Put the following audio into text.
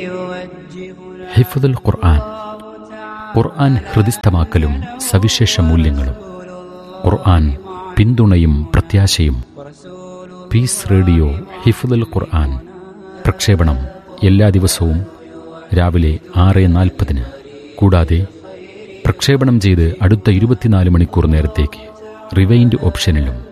ഹിഫ്ദുൽ ഖുർആൻ, ഖുർആൻ ഹൃദിസ്ഥമാക്കലും സവിശേഷ മൂല്യങ്ങളും. ഖുർആൻ പിന്തുണയും പ്രത്യാശയും. പീസ് റേഡിയോ ഹിഫ്ദുൽ ഖുർആൻ പ്രക്ഷേപണം എല്ലാ ദിവസവും രാവിലെ 6:40. കൂടാതെ പ്രക്ഷേപണം ചെയ്ത് അടുത്ത 24 മണിക്കൂർ നേരത്തേക്ക് റിവൈൻഡ് ഓപ്ഷനിലും